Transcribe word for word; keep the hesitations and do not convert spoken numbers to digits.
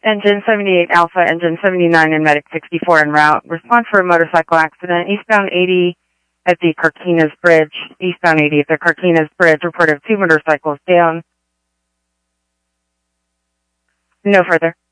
Engine seventy-eight Alpha, Engine seventy-nine, and Medic sixty-four en route. Respond for a motorcycle accident. Eastbound eighty at the Carquinez Bridge. Eastbound eighty at the Carquinez Bridge. Report of two motorcycles down. No further.